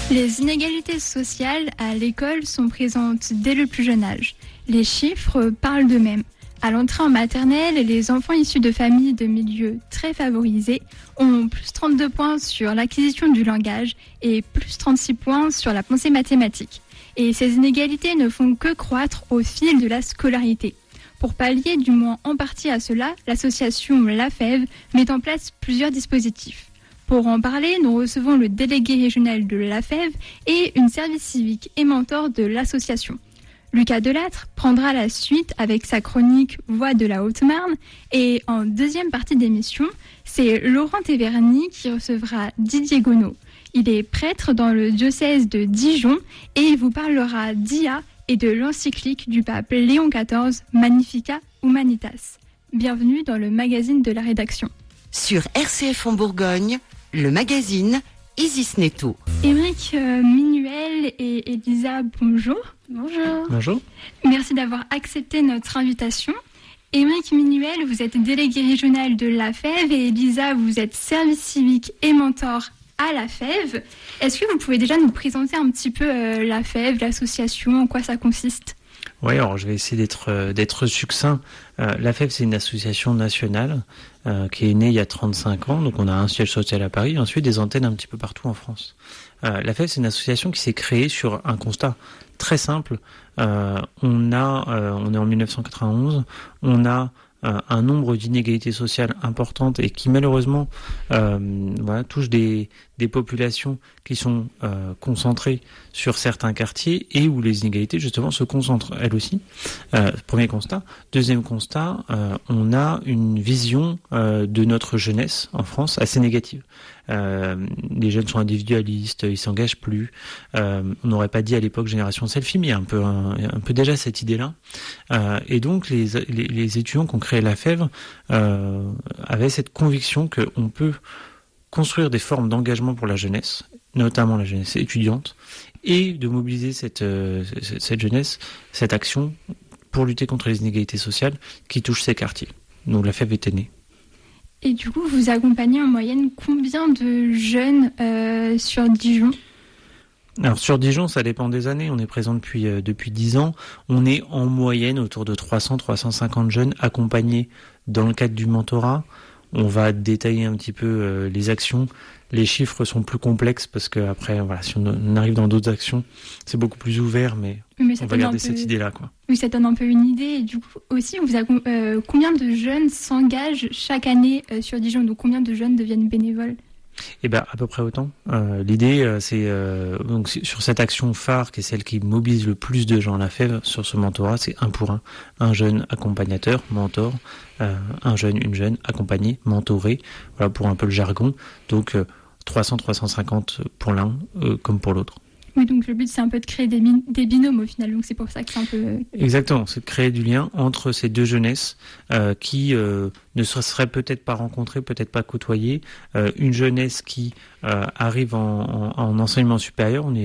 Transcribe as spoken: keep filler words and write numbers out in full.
Les inégalités sociales à l'école sont présentes dès le plus jeune âge. Les chiffres parlent d'eux-mêmes. À l'entrée en maternelle, les enfants issus de familles de milieux très favorisés ont plus trente-deux points sur l'acquisition du langage et plus trente-six points sur la pensée mathématique. Et ces inégalités ne font que croître au fil de la scolarité. Pour pallier du moins en partie à cela, l'association La Fève met en place plusieurs dispositifs. Pour en parler, nous recevons le délégué régional de La Fève et une service civique et mentor de l'association. Lucas Delattre prendra la suite avec sa chronique Voix de la Haute-Marne et en deuxième partie d'émission, c'est Laurent Téverny qui recevra Didier Gonneau. Il est prêtre dans le diocèse de Dijon et il vous parlera d'I A et de l'encyclique du pape Léon quatorze, Magnificat Humanitas. Bienvenue dans le magazine de la rédaction. Sur R C F en Bourgogne, le magazine Isis Netto. Émeric euh, Minuel et Elisa, bonjour. Bonjour. Bonjour. Merci d'avoir accepté notre invitation. Émeric Minuel, vous êtes délégué régional de La Fève et Elisa, vous êtes service civique et mentor à La Fève. Est-ce que vous pouvez déjà nous présenter un petit peu euh, La Fève, l'association, en quoi ça consiste ? Oui, alors je vais essayer d'être euh, d'être succinct. Euh, La Fève, c'est une association nationale euh, qui est née il y a trente-cinq ans. Donc on a un siège social à Paris et ensuite des antennes un petit peu partout en France. Euh, La Fève, c'est une association qui s'est créée sur un constat très simple. Euh, on a, euh, on est en dix-neuf cent quatre-vingt-onze, on a euh, un nombre d'inégalités sociales importantes et qui malheureusement euh, voilà, touchent des, des populations qui sont euh, concentrées sur certains quartiers et où les inégalités justement se concentrent elles aussi. Euh, premier constat. Deuxième constat, euh, on a une vision euh, de notre jeunesse en France assez négative. Euh, les jeunes sont individualistes, ils s'engagent plus. Euh, on n'aurait pas dit à l'époque génération selfie, mais il y a un peu, un, un peu déjà cette idée-là. Euh, et donc les, les, les étudiants qui ont créé La Fève euh, avaient cette conviction qu'on peut construire des formes d'engagement pour la jeunesse, notamment la jeunesse étudiante, et de mobiliser cette, euh, cette jeunesse, cette action pour lutter contre les inégalités sociales qui touchent ces quartiers. Donc La Fève était née. Et du coup, vous accompagnez en moyenne combien de jeunes euh, sur Dijon ? Alors sur Dijon, ça dépend des années. On est présent depuis euh, depuis dix ans. On est en moyenne autour de trois cents à trois cent cinquante jeunes accompagnés dans le cadre du mentorat. On va détailler un petit peu euh, les actions. Les chiffres sont plus complexes parce que après, voilà, si on, on arrive dans d'autres actions, c'est beaucoup plus ouvert, mais, mais on va garder cette peu... idée-là, quoi. Oui, ça donne un peu une idée. Et du coup, aussi, vous avez, euh, combien de jeunes s'engagent chaque année euh, sur Dijon ? Donc, combien de jeunes deviennent bénévoles ? Eh ben, à peu près autant. Euh, l'idée, euh, c'est euh, donc sur cette action phare, qui est celle qui mobilise le plus de gens à La Fève sur ce mentorat, c'est un pour un. Un jeune accompagnateur, mentor, euh, un jeune, une jeune accompagnée, mentorée. Voilà pour un peu le jargon. Donc euh, trois cents à trois cent cinquante pour l'un euh, comme pour l'autre. Oui, donc le but, c'est un peu de créer des, min- des binômes au final. Donc c'est pour ça que c'est un peu... Exactement, c'est de créer du lien entre ces deux jeunesses euh, qui euh, ne se seraient peut-être pas rencontrées, peut-être pas côtoyées. Euh, une jeunesse qui euh, arrive en, en, en enseignement supérieur, on est